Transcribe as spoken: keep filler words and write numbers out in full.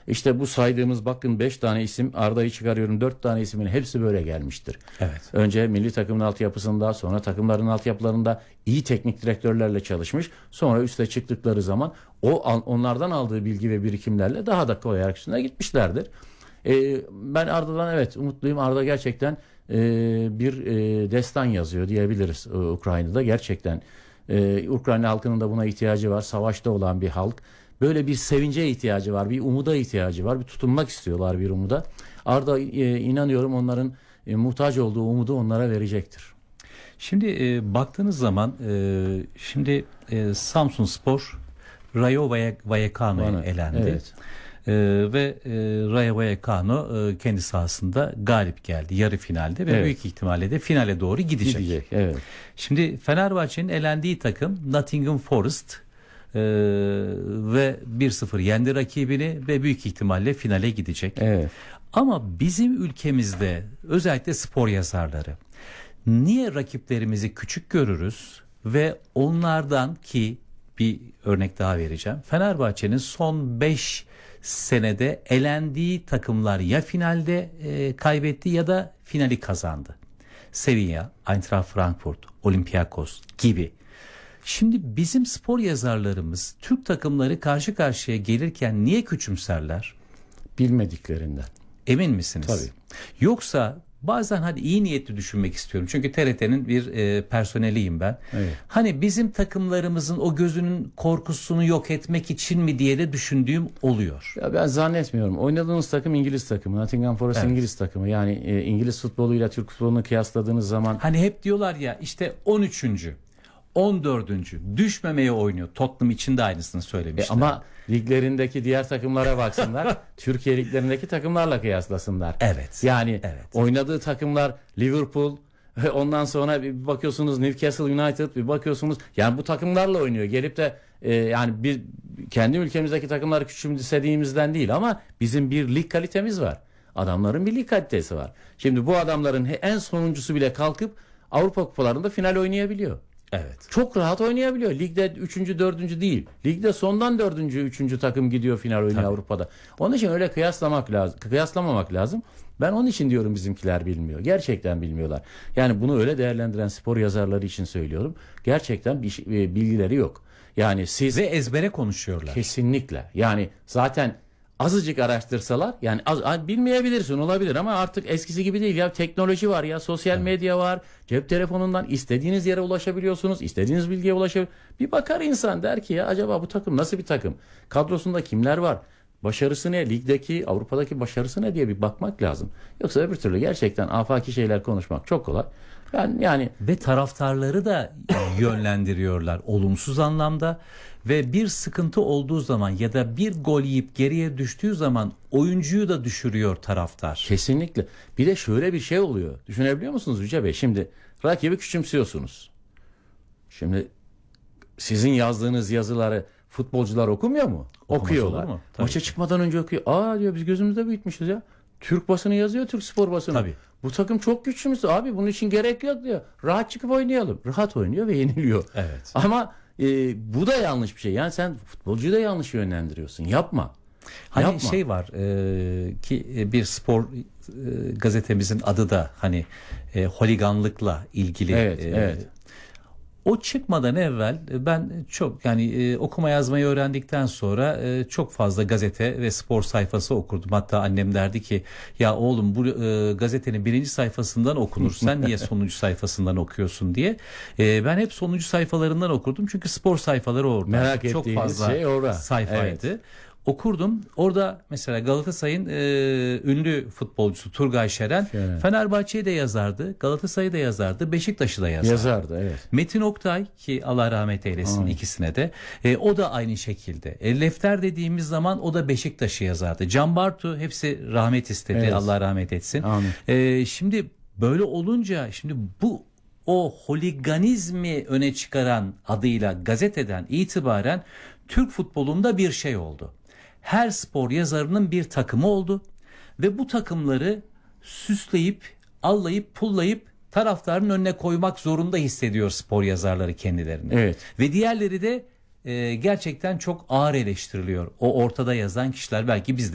İşte bu saydığımız bakın beş tane isim, Arda'yı çıkarıyorum, dört tane ismin hepsi böyle gelmiştir. Evet. Önce milli takımın altyapısında, sonra takımların altyapılarında iyi teknik direktörlerle çalışmış. Sonra üste çıktıkları zaman o onlardan aldığı bilgi ve birikimlerle daha da koyarak üstüne gitmişlerdir. Ee, ben Arda'dan evet umutluyum. Arda gerçekten e, bir e, destan yazıyor diyebiliriz e, Ukrayna'da. Gerçekten e, Ukrayna halkının da buna ihtiyacı var. Savaşta olan bir halk. Böyle bir sevince ihtiyacı var, bir umuda ihtiyacı var, bir tutunmak istiyorlar bir umuda. Arda e, inanıyorum onların e, muhtaç olduğu umudu onlara verecektir. Şimdi e, baktığınız zaman e, şimdi e, Samsunspor Rayo Vallecano'ya elendi. Evet. E, ve e, Rayo Vallecano e, kendi sahasında galip geldi yarı finalde ve Evet. büyük ihtimalle de finale doğru gidecek. Gidecek, evet. Şimdi Fenerbahçe'nin elendiği takım Nottingham Forest. Ee, ve bir sıfır yendi rakibini ve büyük ihtimalle finale gidecek. Evet. Ama bizim ülkemizde özellikle spor yazarları niye rakiplerimizi küçük görürüz ve onlardan, ki bir örnek daha vereceğim. Fenerbahçe'nin son beş senede elendiği takımlar ya finalde e, kaybetti ya da finali kazandı. Sevilla, Eintracht Frankfurt, Olympiakos gibi. Şimdi bizim spor yazarlarımız Türk takımları karşı karşıya gelirken niye küçümserler? Bilmediklerinden. Emin misiniz? Tabii. Yoksa bazen hadi iyi niyetli düşünmek istiyorum. Çünkü T R T'nin bir e, personeliyim ben. Evet. Hani bizim takımlarımızın o gözünün korkusunu yok etmek için mi diye de düşündüğüm oluyor. Ya ben zannetmiyorum. Oynadığınız takım İngiliz takımı. Nottingham Forest Evet. İngiliz takımı. Yani e, İngiliz futboluyla Türk futbolunu kıyasladığınız zaman Hani hep diyorlar ya işte on üçüncü on dördüncü düşmemeye oynuyor. Tottenham için de aynısını söylemişler. E ama liglerindeki diğer takımlara baksınlar. Türkiye liglerindeki takımlarla kıyaslasınlar. Evet. Yani Evet. oynadığı takımlar Liverpool, ondan sonra bir bakıyorsunuz Newcastle United, bir bakıyorsunuz yani bu takımlarla oynuyor. Gelip de e, yani bir kendi ülkemizdeki takımları küçümsediğimizden değil ama bizim bir lig kalitemiz var. Adamların bir lig kalitesi var. Şimdi bu adamların en sonuncusu bile kalkıp Avrupa kupalarında final oynayabiliyor. Evet. Çok rahat oynayabiliyor. Ligde üçüncü, dördüncü değil. Ligde sondan dördüncü, üçüncü takım gidiyor final oynuyor Tabii. Avrupa'da. Onun için öyle kıyaslamak lazım, kıyaslamamak lazım. Ben onun için diyorum bizimkiler bilmiyor. Gerçekten bilmiyorlar. Yani bunu öyle değerlendiren spor yazarları için söylüyorum. Gerçekten bir, şey- bilgileri yok. Yani siz Ve ezbere konuşuyorlar. kesinlikle. Yani zaten azıcık araştırsalar yani az, az- bilmeyebilirsin olabilir ama artık eskisi gibi değil ya, teknoloji var ya, sosyal medya var, cep telefonundan istediğiniz yere ulaşabiliyorsunuz, istediğiniz bilgiye ulaşabiliyorsunuz. Bir bakar insan der ki ya acaba bu takım nasıl bir takım, kadrosunda kimler var, başarısı ne, ligdeki Avrupa'daki başarısı ne diye bir bakmak lazım. Yoksa öbür türlü gerçekten afaki şeyler konuşmak çok kolay. Ben yani Ve taraftarları da yönlendiriyorlar olumsuz anlamda ve bir sıkıntı olduğu zaman ya da bir gol yiyip geriye düştüğü zaman oyuncuyu da düşürüyor taraftar. kesinlikle. Bir de şöyle bir şey oluyor. Düşünebiliyor musunuz Yüce Bey? Şimdi rakibi küçümsüyorsunuz. Şimdi sizin yazdığınız yazıları futbolcular okumuyor mu? Okumaz Okuyorlar. olur mu? Tabii Maça ki. çıkmadan önce okuyor. Aa diyor biz gözümüzde büyütmüşüz ya. Türk basını yazıyor, Türk spor basını. Tabii. Bu takım çok güçlümüz abi, bunun için gerek yok diyor. Rahat çıkıp oynayalım. Rahat oynuyor ve yeniliyor. Evet. Ama e, bu da yanlış bir şey. Yani sen futbolcuyu da yanlış yönlendiriyorsun. Yapma. Hani Yapma. şey var e, ki e, bir spor e, gazetemizin adı da hani e, holiganlıkla ilgili. Evet, e, evet. O çıkmadan evvel e, ben çok yani e, okuma yazmayı öğrendikten sonra e, çok fazla gazete ve spor sayfası okurdum. Hatta annem derdi ki ya oğlum bu e, gazetenin birinci sayfasından okunur, sen niye sonuncu sayfasından okuyorsun diye. E, ben hep sonuncu sayfalarından okurdum çünkü spor sayfaları orada. Merak çok ettiğiniz fazla şey orada. sayfaydı. Evet. Okurdum. Orada mesela Galatasaray'ın e, ünlü futbolcusu Turgay Şeren Evet. Fenerbahçe'yi de yazardı, Galatasaray'ı da yazardı, Beşiktaş'ı da yazardı. Yazardı evet. Metin Oktay ki Allah rahmet eylesin Amin. ikisine de e, o da aynı şekilde. E, Lefter dediğimiz zaman o da Beşiktaş'ı yazardı. Can Bartu hepsi rahmet istedi, Evet. Allah rahmet etsin. Amin. E, şimdi böyle olunca şimdi bu o holiganizmi öne çıkaran adıyla gazeteden itibaren Türk futbolunda bir şey oldu. Her spor yazarının bir takımı oldu ve bu takımları süsleyip, allayıp, pullayıp taraftarın önüne koymak zorunda hissediyor spor yazarları kendilerini. Evet. Ve diğerleri de e, gerçekten çok ağır eleştiriliyor. O ortada yazan kişiler belki biz de